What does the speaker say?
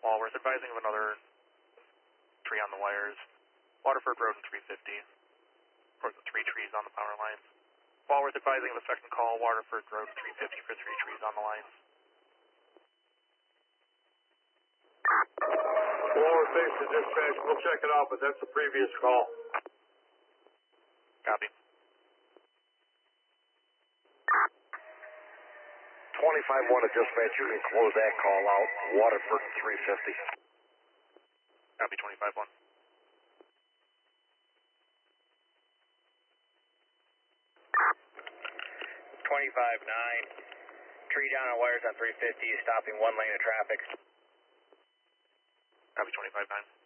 Walworth advising of another tree on the wires. Waterford Road and 350. For the 3 trees on the power lines. Walworth advising of a second call, Waterford Road 350 for 3 trees on the lines. Walworth base to dispatch, we'll check it out, but that's the previous call. Copy. 25-1 at dispatch, you can close that call out. Waterford 350. Copy 25-1. 25-9. Tree down on wires on 350, stopping 1 lane of traffic. Copy 25-9.